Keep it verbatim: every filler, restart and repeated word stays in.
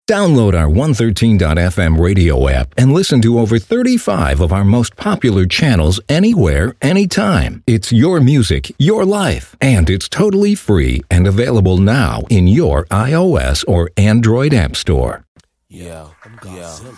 Download our one thirteen dot f m radio app and listen to over thirty-five of our most popular channels anywhere, anytime. It's your music, your life, and it's totally free and available now in your iOS or Android app store. Yeah, yeah.